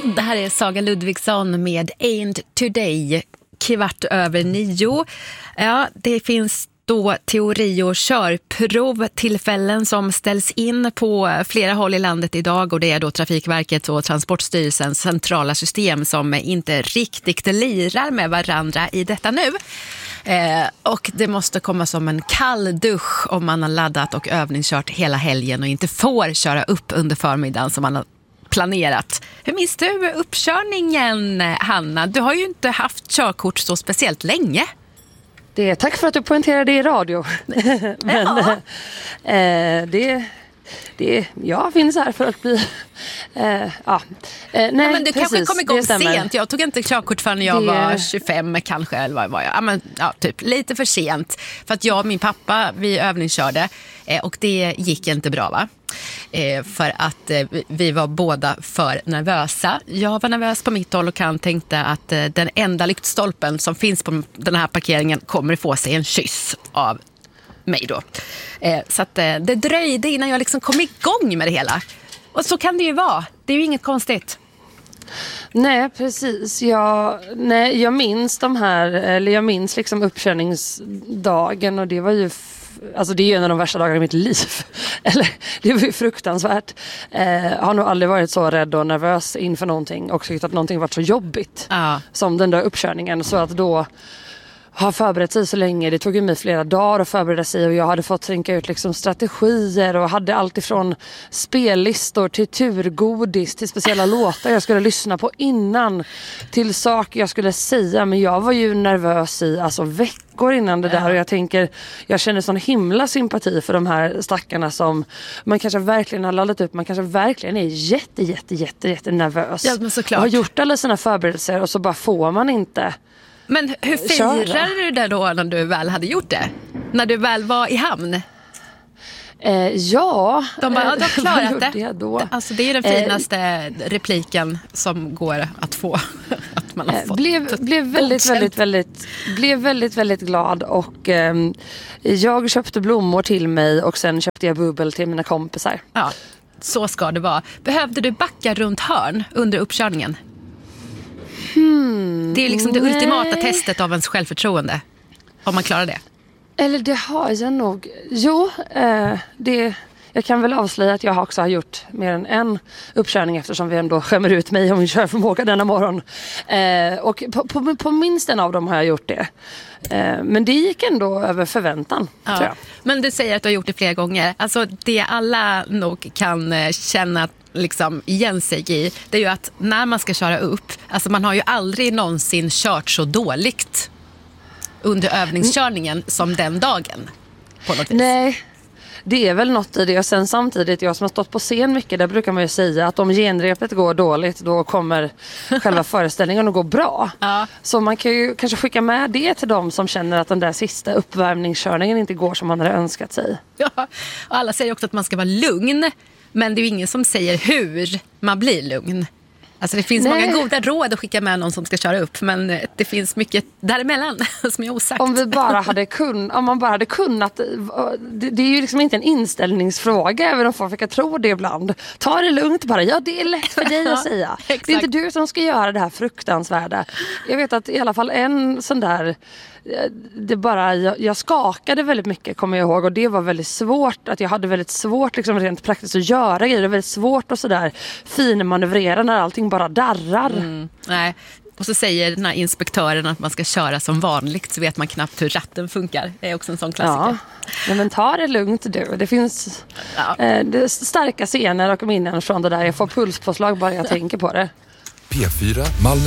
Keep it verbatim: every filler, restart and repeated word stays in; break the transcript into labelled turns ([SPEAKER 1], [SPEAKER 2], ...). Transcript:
[SPEAKER 1] Det här är Saga Ludvigsson med Ain't Today, kvart över nio. Ja, det finns då teori- och körprovtillfällen som ställs in på flera håll i landet idag, och det är då Trafikverket och Transportstyrelsens centrala system som inte riktigt lirar med varandra i detta nu. Eh, och det måste komma som en kall dusch om man har laddat och övningskört hela helgen och inte får köra upp under förmiddagen som man har planerat. Hur minns du uppkörningen, Hanna? Du har ju inte haft körkort så speciellt länge.
[SPEAKER 2] Det är, tack för att du poängterade det i radio. Men
[SPEAKER 1] ja.
[SPEAKER 2] eh, det, det, jag finns här för att bli... Eh, ja. eh, nej,
[SPEAKER 1] ja, men du
[SPEAKER 2] precis,
[SPEAKER 1] kanske kom igång sent. Jag tog inte körkort förrän jag det... var tjugofem kanske. Eller vad var jag? Ja, men, ja, typ lite för sent. För att jag och min pappa, vi övningskörde. Eh, och det gick inte bra, va? Eh, för att eh, vi var båda för nervösa. Jag var nervös på mitt håll och kan tänkte att eh, den enda lyktstolpen som finns på den här parkeringen kommer få sig en kyss av mig då. Eh, så att eh, det dröjde innan jag liksom kom igång med det hela. Och så kan det ju vara. Det är ju inget konstigt.
[SPEAKER 2] Nej, precis. Jag, nej, jag minns de här, eller jag minns liksom uppkörningsdagen, och det var ju alltså det är ju en av de värsta dagarna i mitt liv. Eller det var ju fruktansvärt. Eh, har nog aldrig varit så rädd och nervös inför någonting och tyckt att någonting varit så jobbigt
[SPEAKER 1] ja.
[SPEAKER 2] som den där uppkörningen. Så att då har förberett sig så länge. Det tog ju mig flera dagar att förbereda sig, och jag hade fått tänka ut liksom strategier och hade allt ifrån spellistor till turgodis till speciella låtar jag skulle lyssna på innan, till saker jag skulle säga. Men jag var ju nervös i alltså veckor innan det där, ja. Och jag tänker, jag känner sån himla sympati för de här stackarna som man kanske verkligen har laddat upp. Man kanske verkligen är jätte, jätte, jätte, jätte nervös.
[SPEAKER 1] Ja, men såklart.
[SPEAKER 2] Och har gjort alla sina förberedelser, och så bara får man inte.
[SPEAKER 1] Men hur firade du det då när du väl hade gjort det? När du väl var i hamn?
[SPEAKER 2] Eh, ja.
[SPEAKER 1] De bara, ja, de har klarat det.
[SPEAKER 2] det då?
[SPEAKER 1] Alltså, det är den finaste eh, repliken som går att få. Att man har
[SPEAKER 2] eh,
[SPEAKER 1] fått
[SPEAKER 2] blev, blev, väldigt, väldigt, väldigt, blev väldigt, väldigt glad. Och eh, jag köpte blommor till mig, och sen köpte jag bubbel till mina kompisar.
[SPEAKER 1] Ja, så ska det vara. Behövde du backa runt hörn under uppkörningen?
[SPEAKER 2] Hmm,
[SPEAKER 1] det är liksom det
[SPEAKER 2] nej.
[SPEAKER 1] ultimata testet av ens självförtroende. Om man klarar det.
[SPEAKER 2] Eller det har jag nog. Jo, eh, det, jag kan väl avslöja att jag också har gjort mer än en uppkörning, eftersom vi ändå skämmer ut mig om min körförmåga denna morgon. Eh, och på, på, på minst en av dem har jag gjort det. Eh, men det gick ändå över förväntan,
[SPEAKER 1] ja.
[SPEAKER 2] tror jag.
[SPEAKER 1] Men du säger att du har gjort det flera gånger. Alltså det alla nog kan känna liksom igen sig i, det är ju att när man ska köra upp, alltså man har ju aldrig någonsin kört så dåligt under övningskörningen mm. som den dagen på något vis.
[SPEAKER 2] Nej, det är väl något i det. Och sen samtidigt, jag som har stått på scen mycket, där brukar man ju säga att om genrepet går dåligt, då kommer själva föreställningen att gå bra.
[SPEAKER 1] Ja.
[SPEAKER 2] Så man kan ju kanske skicka med det till dem som känner att den där sista uppvärmningskörningen inte går som man hade önskat sig.
[SPEAKER 1] Ja, och alla säger också att man ska vara lugn, men det är ju ingen som säger hur man blir lugn. Alltså det finns Nej. många goda råd att skicka med någon som ska köra upp, men det finns mycket däremellan som är osagt.
[SPEAKER 2] Om vi bara hade kun, om man bara hade kunnat, det, det är ju liksom inte en inställningsfråga, även om folk kan tro det ibland. Ta det lugnt bara, ja det är lätt för dig att säga. Det är inte du som ska göra det här fruktansvärda. Jag vet att i alla fall en sån där, det bara, jag, jag skakade väldigt mycket, kommer jag ihåg, och det var väldigt svårt, att jag hade väldigt svårt liksom rent praktiskt att göra grejer. Det var väldigt svårt att sådär finmanövrera när allting bara darrar.
[SPEAKER 1] Mm, nej. Och så säger den här inspektören att man ska köra som vanligt, så vet man knappt hur ratten funkar. Det är också en sån klassiker.
[SPEAKER 2] Ja, men ta det lugnt du. Det finns
[SPEAKER 1] ja.
[SPEAKER 2] eh, det starka scener och minnen från det där. Jag får pulspåslag bara jag tänker på det.
[SPEAKER 3] P fyra Malmö.